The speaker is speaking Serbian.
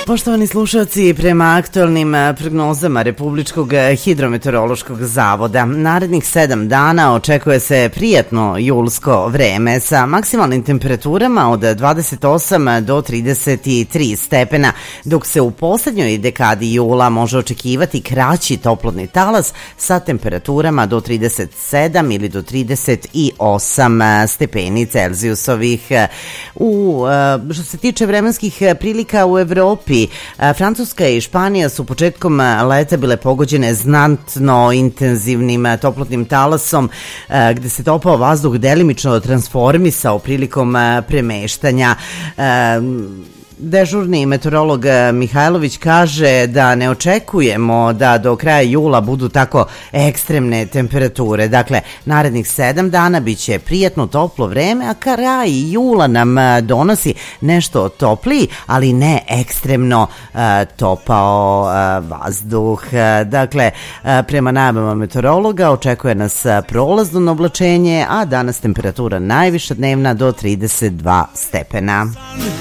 Poštovani slušalci, prema aktualnim prognozama Republičkog hidrometeorološkog zavoda, narednih 7 dana očekuje se prijatno julsko vreme sa maksimalnim temperaturama od 28 do 33 stepena, dok se u poslednjoj dekadi jula može očekivati kraći toplotni talas sa temperaturama do 37 ili do 38 stepeni Celzijusovih. Što se tiče vremenskih prilika u Evropi, Francuska i Španija su početkom leta bile pogođene znatno intenzivnim toplotnim talasom, gde se topao vazduh delimično transformisao prilikom premeštanja. Dežurni meteorolog Mihajlović kaže da ne očekujemo da do kraja jula budu tako ekstremne temperature. Dakle, narednih 7 dana biće prijatno toplo vreme, a kraj jula nam donosi nešto topliji, ali ne ekstremno topao vazduh. Dakle, prema najavama meteorologa očekuje nas prolazno oblačenje, a danas temperatura najviša dnevna do 32 stepena.